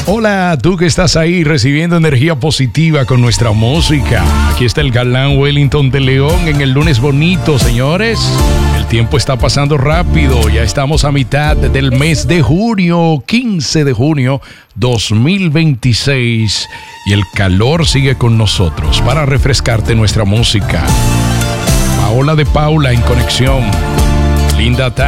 Hola, tú que estás ahí recibiendo energía positiva con nuestra música. Aquí está el galán Wellington de León en el lunes bonito, señores. El tiempo está pasando rápido, ya estamos a mitad del mes de junio, 15 de junio 2026. Y el calor sigue con nosotros para refrescarte nuestra música. Paola de Paula en conexión. Linda tarde.